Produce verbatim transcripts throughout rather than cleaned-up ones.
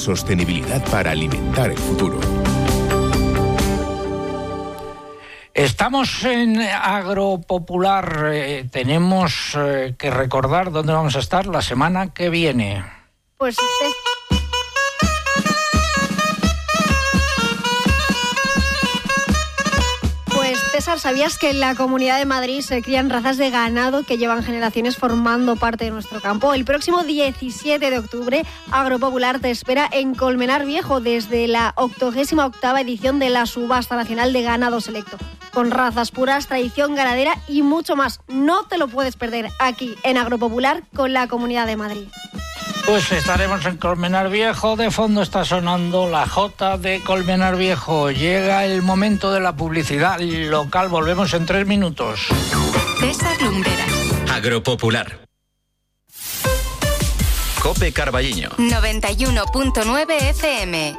sostenibilidad para alimentar el futuro. Estamos en Agropopular. Eh, tenemos eh, que recordar dónde vamos a estar la semana que viene. Pues... Eh... César, ¿sabías que en la Comunidad de Madrid se crían razas de ganado que llevan generaciones formando parte de nuestro campo? El próximo diecisiete de octubre, Agropopular te espera en Colmenar Viejo desde la octogésima octava edición de la Subasta Nacional de Ganado Selecto. Con razas puras, tradición ganadera y mucho más. No te lo puedes perder aquí en Agropopular con la Comunidad de Madrid. Pues estaremos en Colmenar Viejo. De fondo está sonando la Jota de Colmenar Viejo. Llega el momento de la publicidad local. Volvemos en tres minutos. César Lumbreras. Agropopular. Cope Carballiño. noventa y uno punto nueve F M.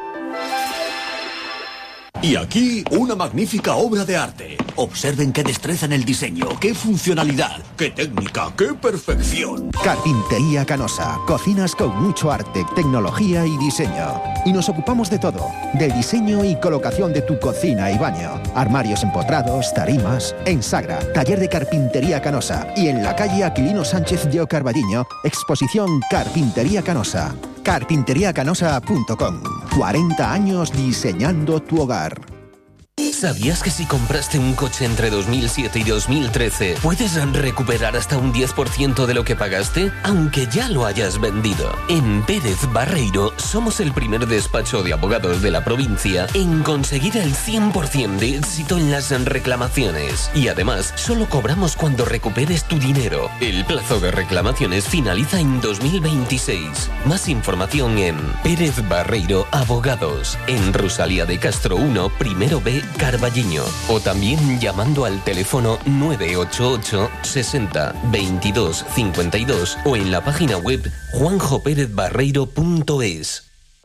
Y aquí, una magnífica obra de arte. Observen qué destreza en el diseño, qué funcionalidad, qué técnica, qué perfección. Carpintería Canosa. Cocinas con mucho arte, tecnología y diseño. Y nos ocupamos de todo. Del diseño y colocación de tu cocina y baño. Armarios empotrados, tarimas. En Sagra, taller de Carpintería Canosa. Y en la calle Aquilino Sánchez de Carballiño, exposición Carpintería Canosa. carpintería canosa punto com. cuarenta años diseñando tu hogar. ¿Sabías que si compraste un coche entre dos mil siete y dos mil trece puedes recuperar hasta un diez por ciento de lo que pagaste, aunque ya lo hayas vendido? En Pérez Barreiro somos el primer despacho de abogados de la provincia en conseguir el cien por ciento de éxito en las reclamaciones. Y además, solo cobramos cuando recuperes tu dinero. El plazo de reclamaciones finaliza en dos mil veintiséis. Más información en Pérez Barreiro Abogados, en Rosalía de Castro uno, primero B, Carballiño, o también llamando al teléfono nueve ocho ocho sesenta veintidós cincuenta y dos o en la página web juanjo pérez barreiro punto es.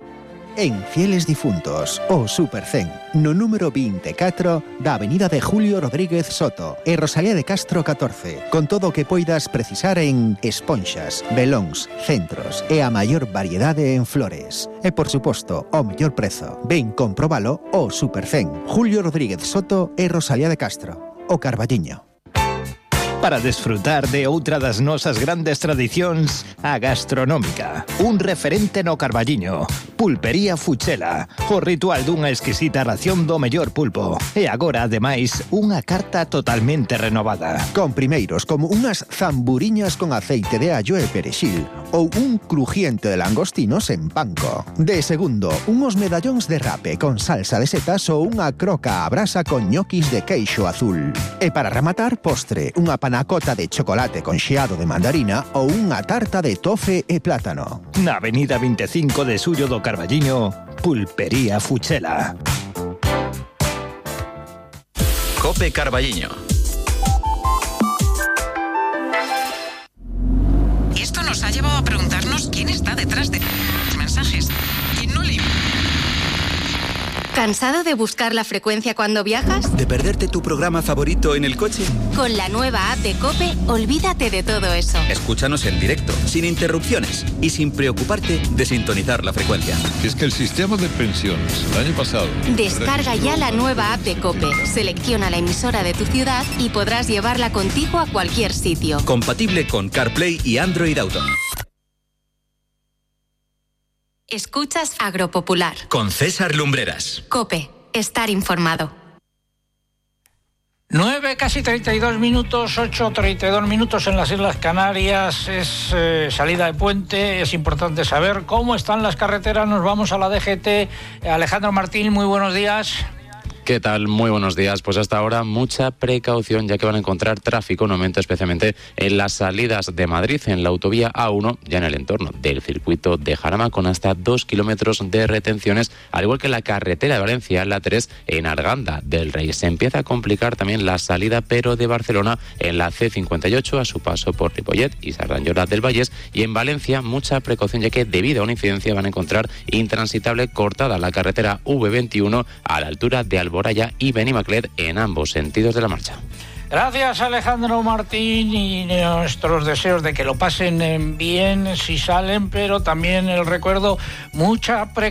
En Fieles Difuntos, o Supercen, no número veinticuatro da Avenida de Julio Rodríguez Soto, e Rosalía de Castro catorce, con todo o que poidas precisar en esponxas, velóns, centros e a maior variedade en flores. E, por suposto, o mellor prezo. Ven comprobalo o Supercen, Julio Rodríguez Soto e Rosalía de Castro, o Carballiño. Para desfrutar de outra das nosas grandes tradicións, a gastronómica. Un referente no Carballiño. Pulpería Fuchela. O ritual dunha exquisita ración do mellor pulpo. E agora, ademais, unha carta totalmente renovada. Con primeiros como unhas zamburiñas con aceite de allo e perexil ou un crujiente de langostinos en panko. De segundo, unhos medallóns de rape con salsa de setas ou unha croca a brasa con ñoquis de queixo azul. E para rematar, postre, unha panacota de chocolate con xeado de mandarina ou unha tarta de tofe e plátano. Na avenida veinticinco de Suyo do Carballiño, Pulpería Fuchela. Cope Carballiño. Esto nos ha llevado a preguntarnos quién está detrás de los mensajes. ¿Quién no le... ¿Cansado de buscar la frecuencia cuando viajas? ¿De perderte tu programa favorito en el coche? Con la nueva app de COPE, olvídate de todo eso. Escúchanos en directo, sin interrupciones y sin preocuparte de sintonizar la frecuencia. Es que el sistema de pensiones, el año pasado... Descarga ya la nueva app de COPE, selecciona la emisora de tu ciudad y podrás llevarla contigo a cualquier sitio. Compatible con CarPlay y Android Auto. Escuchas Agropopular. Con César Lumbreras. COPE, estar informado. Nueve, casi treinta y dos minutos, ocho, treinta y dos minutos en las Islas Canarias. Es eh, salida de puente, es importante saber cómo están las carreteras. Nos vamos a la D G T. Alejandro Martín, muy buenos días. ¿Qué tal? Muy buenos días. Pues hasta ahora mucha precaución, ya que van a encontrar tráfico, un aumento especialmente en las salidas de Madrid, en la autovía A uno, ya en el entorno del circuito de Jarama, con hasta dos kilómetros de retenciones, al igual que la carretera de Valencia, la tres, en Arganda del Rey. Se empieza a complicar también la salida, pero de Barcelona, en la C cincuenta y ocho, a su paso por Ripollet y Sardanyola del Vallès, y en Valencia mucha precaución, ya que debido a una incidencia van a encontrar intransitable cortada la carretera V veintiuno a la altura de Alboraya y Benimaclet en ambos sentidos de la marcha. Gracias, Alejandro Martín, y nuestros deseos de que lo pasen bien si salen, pero también el recuerdo, mucha precaución.